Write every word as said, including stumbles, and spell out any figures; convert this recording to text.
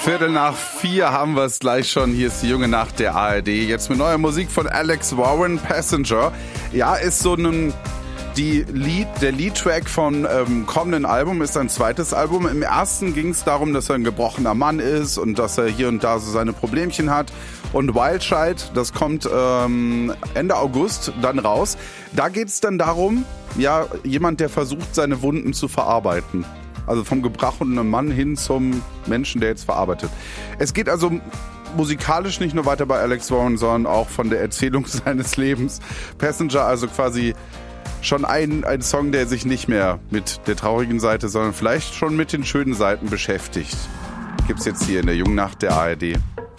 Viertel nach vier haben wir es gleich schon. Hier ist die junge Nacht der A R D. Jetzt mit neuer Musik von Alex Warren, Passenger. Ja, ist so ein... Die Lied, der Lead-Track vom ähm, kommenden Album ist sein zweites Album. Im ersten ging es darum, dass er ein gebrochener Mann ist und dass er hier und da so seine Problemchen hat. Und Wild Child, das kommt ähm, Ende August dann raus. Da geht es dann darum, ja, jemand, der versucht, seine Wunden zu verarbeiten. Also vom gebrochenen Mann hin zum Menschen, der jetzt verarbeitet. Es geht also musikalisch nicht nur weiter bei Alex Warren, sondern auch von der Erzählung seines Lebens. Passenger, also quasi schon ein, ein Song, der sich nicht mehr mit der traurigen Seite, sondern vielleicht schon mit den schönen Seiten beschäftigt. Gibt's jetzt hier in der jungen Nacht der A R D.